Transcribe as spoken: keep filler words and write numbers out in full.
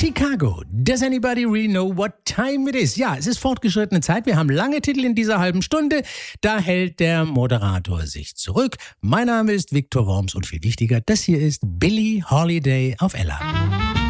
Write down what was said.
Chicago. Does anybody really know what time it is? Ja, es ist fortgeschrittene Zeit. Wir haben lange Titel in dieser halben Stunde. Da hält der Moderator sich zurück. Mein Name ist Viktor Worms und viel wichtiger, das hier ist Billie Holiday auf Ella.